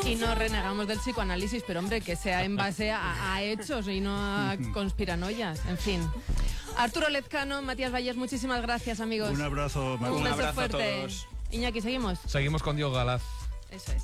Y no renegamos del psicoanálisis, pero hombre, que sea en base a hechos y no a conspiranoias. En fin. Arturo Lezcano, Matías Vallés, muchísimas gracias, amigos. Un abrazo, Marta. Un beso abrazo a fuerte. todos. Iñaki, ¿seguimos? Seguimos con Diego Galaz. Eso es.